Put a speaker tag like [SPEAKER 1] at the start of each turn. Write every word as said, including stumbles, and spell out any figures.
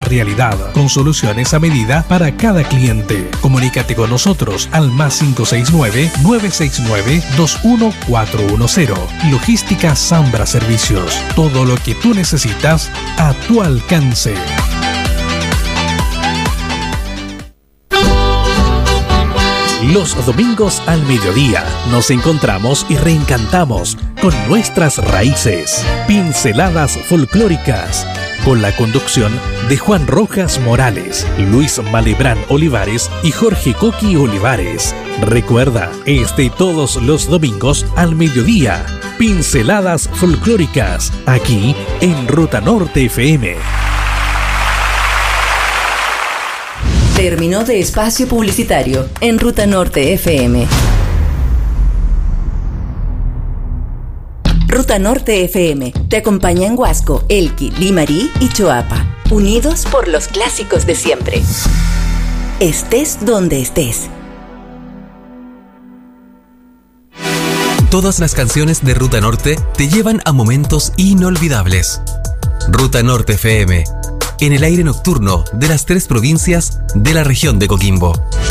[SPEAKER 1] realidad, con soluciones a medida para cada cliente. Comunícate con nosotros al más cinco seis nueve, nueve seis nueve, dos uno cuatro uno cero. Logística Zambra Servicios. Todo lo que tú necesitas a tu alcance. Los domingos al mediodía nos encontramos y reencantamos con nuestras raíces. Pinceladas folclóricas, con la conducción de Juan Rojas Morales, Luis Malebrán Olivares y Jorge Coqui Olivares. Recuerda, este y todos los domingos al mediodía, Pinceladas folclóricas, aquí en Ruta Norte F M.
[SPEAKER 2] Terminó de espacio publicitario en Ruta Norte F M. Ruta Norte F M te acompaña en Huasco, Elqui, Limarí y Choapa, unidos por los clásicos de siempre. Estés donde estés.
[SPEAKER 3] Todas las canciones de Ruta Norte te llevan a momentos inolvidables. Ruta Norte F M, en el aire nocturno de las tres provincias de la región de Coquimbo.